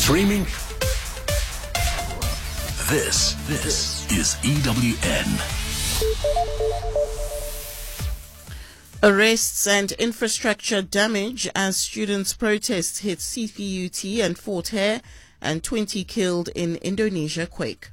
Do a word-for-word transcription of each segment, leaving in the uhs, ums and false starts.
Streaming. This, this is E W N. Arrests and infrastructure damage as students' protests hit C P U T and Fort Hare, and twenty killed in Indonesia quake.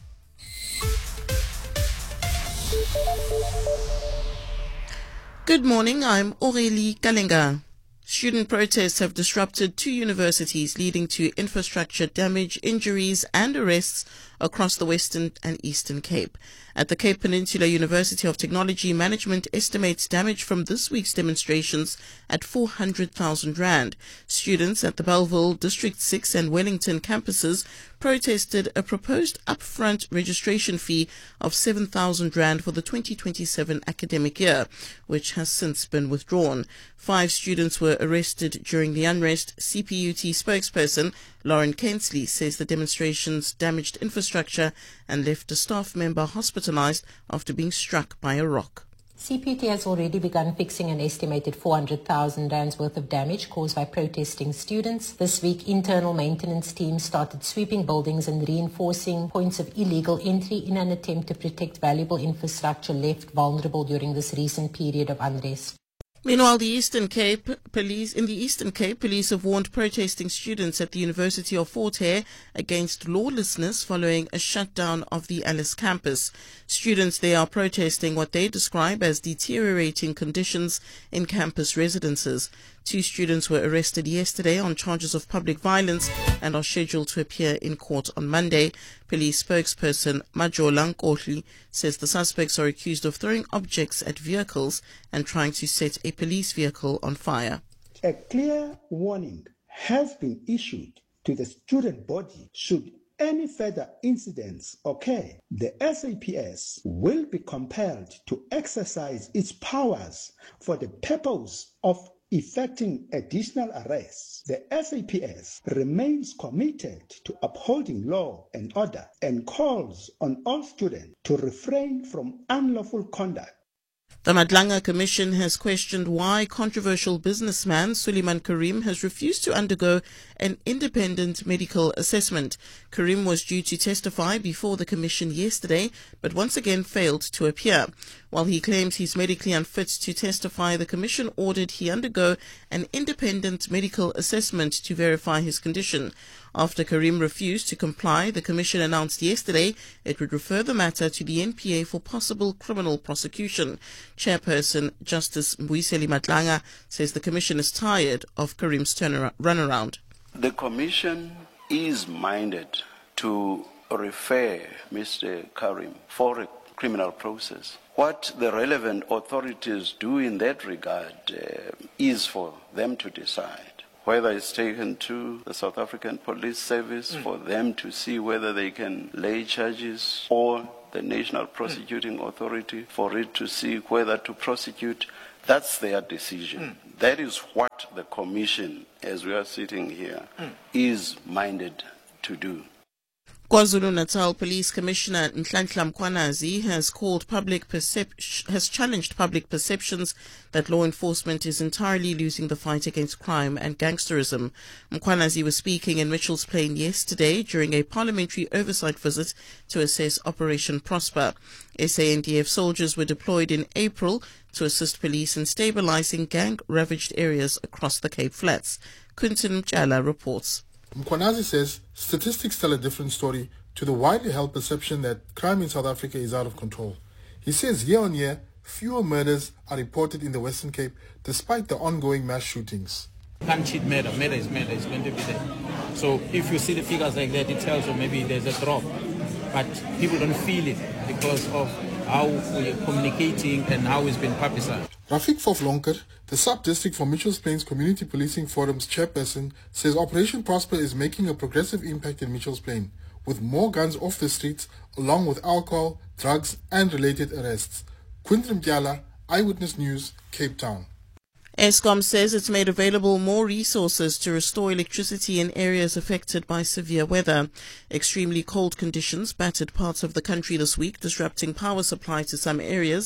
Good morning, I'm Aurélie Kalenga. Student protests have disrupted two universities, leading to infrastructure damage, injuries and arrests across the Western and Eastern Cape. At the Cape Peninsula University of Technology, management estimates damage from this week's demonstrations at four hundred thousand rand. Students at the Bellville, District six and Wellington campuses protested a proposed upfront registration fee of seven thousand rand for the twenty twenty-seven academic year, which has since been withdrawn. Five students were arrested during the unrest. C P U T spokesperson Lauren Kensley says the demonstrations damaged infrastructure and left a staff member hospitalized after being struck by a rock. C P U T has already begun fixing an estimated four hundred thousand rands worth of damage caused by protesting students. This week, internal maintenance teams started sweeping buildings and reinforcing points of illegal entry in an attempt to protect valuable infrastructure left vulnerable during this recent period of unrest. Meanwhile, the Eastern Cape police in the Eastern Cape, police have warned protesting students at the University of Fort Hare against lawlessness following a shutdown of the Alice campus. Students there are protesting what they describe as deteriorating conditions in campus residences. Two students were arrested yesterday on charges of public violence and are scheduled to appear in court on Monday. Police spokesperson Majola Nkohli says the suspects are accused of throwing objects at vehicles and trying to set a police vehicle on fire. A clear warning has been issued to the student body should any further incidents occur. The S A P S will be compelled to exercise its powers for the purpose of effecting additional arrests. The S A P S remains committed to upholding law and order and calls on all students to refrain from unlawful conduct. The Madlanga Commission has questioned why controversial businessman Suleiman Karim has refused to undergo an independent medical assessment. Karim was due to testify before the Commission yesterday, but once again failed to appear. While he claims he's medically unfit to testify, the Commission ordered he undergo an independent medical assessment to verify his condition. After Karim refused to comply, the Commission announced yesterday it would refer the matter to the N P A for possible criminal prosecution. Chairperson Justice Mbuyiseli Madlanga says the Commission is tired of Karim's turnaround, runaround. The Commission is minded to refer Mister Karim for a criminal process. What the relevant authorities do in that regard uh, is for them to decide. Whether it's taken to the South African Police Service mm. for them to see whether they can lay charges, or the National Prosecuting mm. Authority for it to see whether to prosecute, that's their decision. Mm. That is what the Commission, as we are sitting here, mm. is minded to do. KwaZulu-Natal Police Commissioner Nhlanhla Mkhwanazi has called public percep- has challenged public perceptions that law enforcement is entirely losing the fight against crime and gangsterism. Mkhwanazi was speaking in Mitchell's Plain yesterday during a parliamentary oversight visit to assess Operation Prosper. S A N D F soldiers were deployed in April to assist police in stabilizing gang-ravaged areas across the Cape Flats. Quinton Mchala reports. Mkhwanazi says statistics tell a different story to the widely held perception that crime in South Africa is out of control. He says year on year, fewer murders are reported in the Western Cape despite the ongoing mass shootings. You can't cheat murder. Murder is murder. It's going to be there. So if you see the figures like that, it tells you maybe there's a drop. But people don't feel it because of how we're communicating and how it's been publicized. Rafik Foflonker, the sub-district for Mitchell's Plains Community Policing Forum's chairperson, says Operation Prosper is making a progressive impact in Mitchell's Plain, with more guns off the streets, along with alcohol, drugs and related arrests. Quinton Mtyala, Eyewitness News, Cape Town. Eskom says it's made available more resources to restore electricity in areas affected by severe weather. Extremely cold conditions battered parts of the country this week, disrupting power supply to some areas.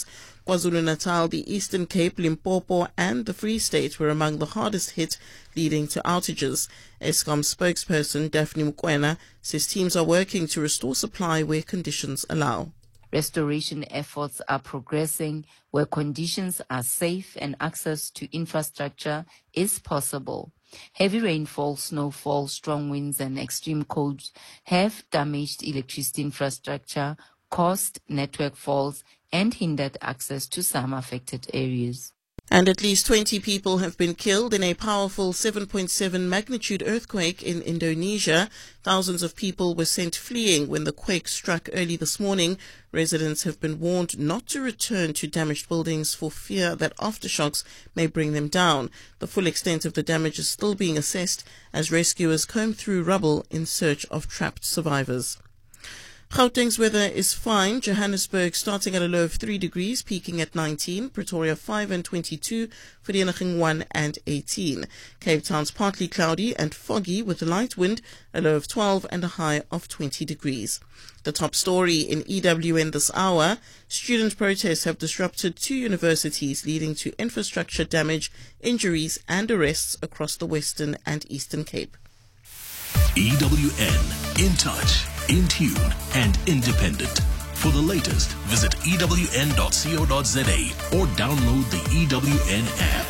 KwaZulu-Natal, the Eastern Cape, Limpopo and the Free State were among the hardest hit, leading to outages. Eskom spokesperson Daphne Mokoena says teams are working to restore supply where conditions allow. Restoration efforts are progressing where conditions are safe and access to infrastructure is possible. Heavy rainfall, snowfall, strong winds and extreme cold have damaged electricity infrastructure, caused network faults and hindered access to some affected areas. And at least twenty people have been killed in a powerful seven point seven magnitude earthquake in Indonesia. Thousands of people were sent fleeing when the quake struck early this morning. Residents have been warned not to return to damaged buildings for fear that aftershocks may bring them down. The full extent of the damage is still being assessed as rescuers comb through rubble in search of trapped survivors. Gauteng's weather is fine. Johannesburg starting at a low of three degrees, peaking at nineteen. Pretoria five and twenty-two. Vereeniging one and eighteen. Cape Town's partly cloudy and foggy with a light wind, a low of twelve and a high of twenty degrees. The top story in E W N this hour: student protests have disrupted two universities, leading to infrastructure damage, injuries and arrests across the Western and Eastern Cape. E W N, in touch, in tune and independent. For the latest, visit E W N dot co dot za or download the E W N app.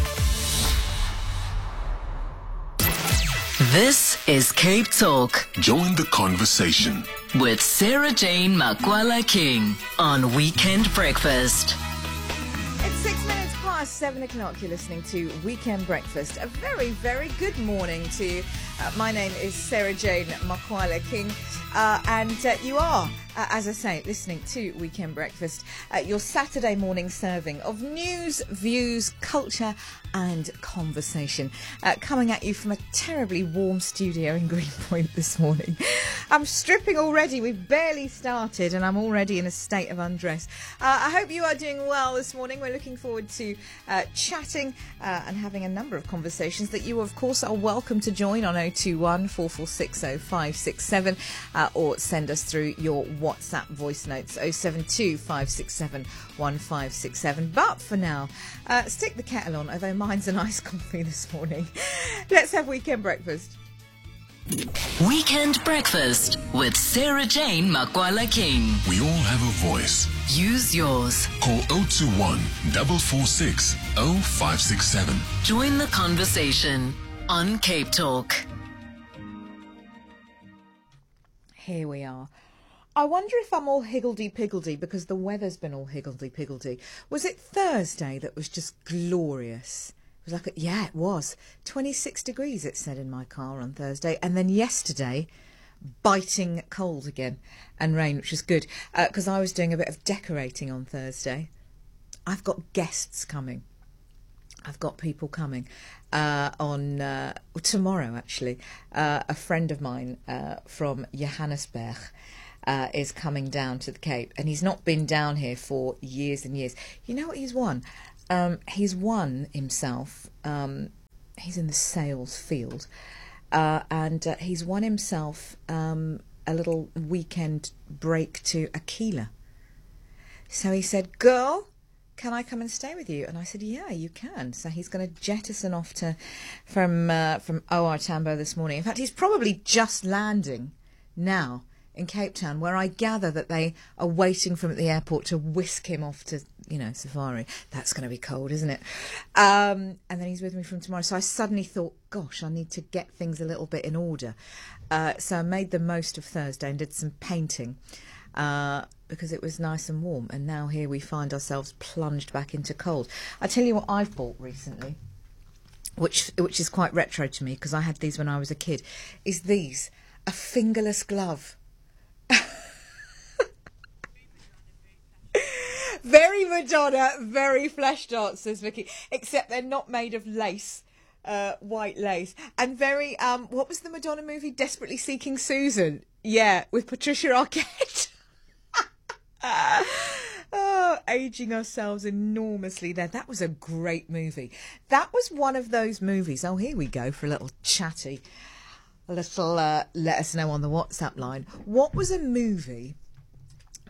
This is Cape Talk Join the conversation with Sarah Jane Makwala King on Weekend Breakfast. It's six minutes past seven o'clock. You're listening to Weekend Breakfast. A very, very good morning to you. Uh, my name is Sarah Jane Makwala King, uh, and uh, you are, uh, as I say, listening to Weekend Breakfast, uh, your Saturday morning serving of news, views, culture and conversation, uh, coming at you from a terribly warm studio in Greenpoint this morning. I'm stripping already. We've barely started and I'm already in a state of undress. Uh, I hope you are doing well this morning. We're looking forward to uh, chatting uh, and having a number of conversations that you, of course, are welcome to join on oh two one, four four six, oh five six seven uh, or send us through your WhatsApp voice notes oh seven two, five six seven, one five six seven. But for now, uh, stick the kettle on, although mine's an iced coffee this morning. Let's have Weekend Breakfast. Weekend Breakfast with Sarah Jane Makwala King. We all have a voice. Use yours. Call oh two one, four four six, oh five six seven. Join the conversation on Cape Talk. Here we are. I wonder if I'm all higgledy-piggledy because the weather's been all higgledy-piggledy. Was it Thursday that was just glorious? It was like, a, yeah, it was. twenty-six degrees, it said in my car on Thursday. And then yesterday, biting cold again and rain, which was good because uh, I was doing a bit of decorating on Thursday. I've got guests coming. I've got people coming uh, on uh, tomorrow, actually. Uh, a friend of mine uh, from Johannesburg uh, is coming down to the Cape, and he's not been down here for years and years. You know what he's won? Um, he's won himself. Um, he's in the sales field, uh, and uh, he's won himself um, a little weekend break to Aquila. So he said, "Girl, can I come and stay with you?" And I said, yeah, you can. So he's going to jettison off to from uh, from O R Tambo this morning. In fact, he's probably just landing now in Cape Town, where I gather that they are waiting for him at the airport to whisk him off to, you know, safari. That's going to be cold, isn't it? Um, and then he's with me from tomorrow. So I suddenly thought, gosh, I need to get things a little bit in order. Uh, so I made the most of Thursday and did some painting. Uh, because it was nice and warm, and now here we find ourselves plunged back into cold. I tell you what I've bought recently, which which is quite retro to me because I had these when I was a kid, is these, a fingerless glove. Very Madonna, very Flesh Dance, says Vicky, except they're not made of lace. Uh, white lace. And very, um, what was the Madonna movie, Desperately Seeking Susan? Yeah, with Patricia Arquette. Oh, aging ourselves enormously there. That was a great movie. That was one of those movies. Oh, here we go for a little chatty. A little, uh, let us know on the WhatsApp line. What was a movie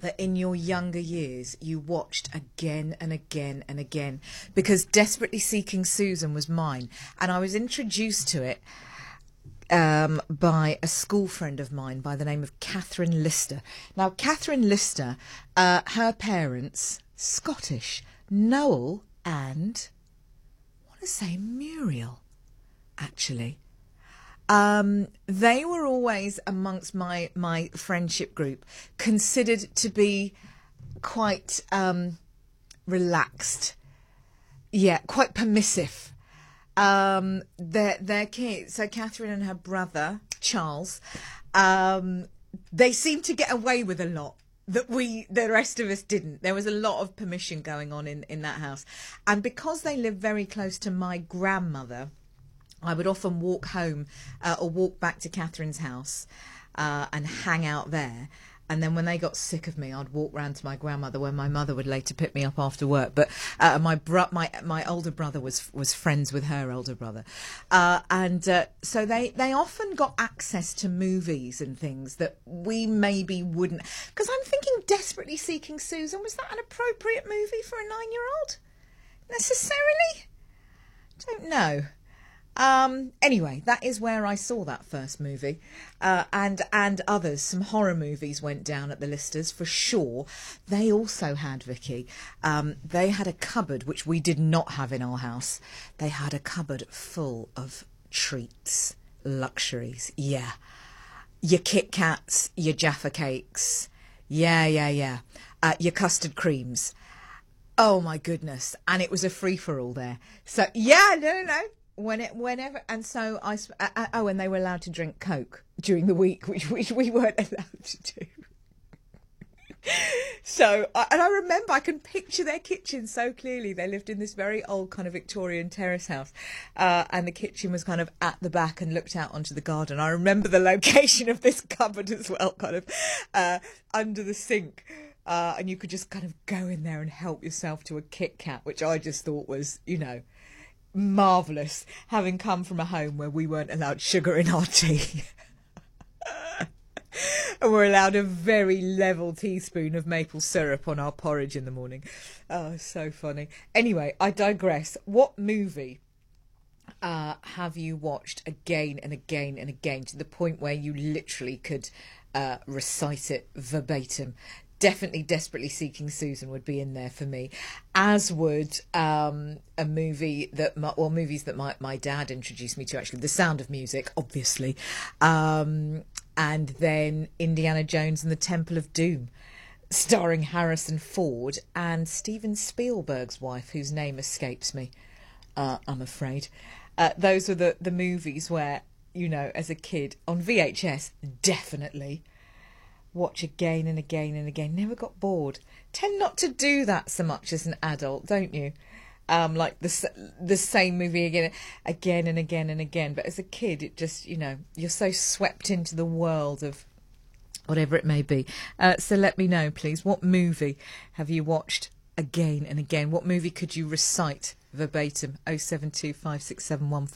that in your younger years you watched again and again and again? Because Desperately Seeking Susan was mine, and I was introduced to it um, by a school friend of mine by the name of Catherine Lister. Now, Catherine Lister, uh, her parents, Scottish, Noel and, I want to say Muriel, actually. Um, they were always amongst my, my friendship group, considered to be quite um, relaxed. Yeah, quite permissive. Um, their, their kids, so Catherine and her brother, Charles, um, they seemed to get away with a lot that we, the rest of us didn't. There was a lot of permission going on in, in that house. And because they lived very close to my grandmother, I would often walk home uh, or walk back to Catherine's house uh, and hang out there. And then when they got sick of me, I'd walk round to my grandmother, where my mother would later pick me up after work. But uh, my bro- my my older brother was was friends with her older brother, uh, and uh, so they they often got access to movies and things that we maybe wouldn't. Because I'm thinking, Desperately Seeking Susan, was that an appropriate movie for a nine-year-old? Necessarily? Don't know. Um, anyway, that is where I saw that first movie, uh, and and others. Some horror movies went down at the Listers for sure. They also had, Vicky, um, they had a cupboard, which we did not have in our house. They had a cupboard full of treats, luxuries. Yeah, your Kit Kats, your Jaffa cakes. Yeah, yeah, yeah. Uh, your custard creams. Oh my goodness! And it was a free for all there. So yeah, no, no, no. When it, whenever, and so I, uh, oh, and they were allowed to drink Coke during the week, which, which we weren't allowed to do. So, and I remember, I can picture their kitchen so clearly. They lived in this very old kind of Victorian terrace house, uh, and the kitchen was kind of at the back and looked out onto the garden. I remember the location of this cupboard as well, kind of uh, under the sink. Uh, and you could just kind of go in there and help yourself to a Kit Kat, which I just thought was, you know, marvellous, having come from a home where we weren't allowed sugar in our tea. And we're allowed a very level teaspoon of maple syrup on our porridge in the morning. Oh, so funny. Anyway, I digress. What movie uh, have you watched again and again and again to the point where you literally could uh, recite it verbatim? Definitely Desperately Seeking Susan would be in there for me, as would um, a movie that, my, well, movies that my, my dad introduced me to, actually. The Sound of Music, obviously. Um, and then Indiana Jones and the Temple of Doom, starring Harrison Ford and Steven Spielberg's wife, whose name escapes me, uh, I'm afraid. Uh, those were the, the movies where, you know, as a kid, on V H S, definitely, watch again and again and again. Never got bored. Tend not to do that so much as an adult, don't you? Um, like the the same movie again, again and again and again. But as a kid, it just, you know, you're so swept into the world of whatever it may be. Uh, so let me know, please. What movie have you watched again and again? What movie could you recite verbatim? oh seven two five six seven one